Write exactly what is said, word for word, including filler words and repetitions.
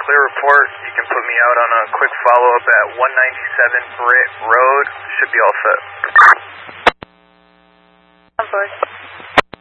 clear report. You can put me out on a quick follow-up at one ninety-seven Britt Road. Should be all set.